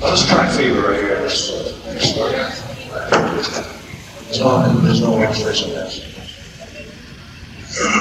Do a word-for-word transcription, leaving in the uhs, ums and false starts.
Let's try fever right here. This this part. There's no, there's no illustration of this.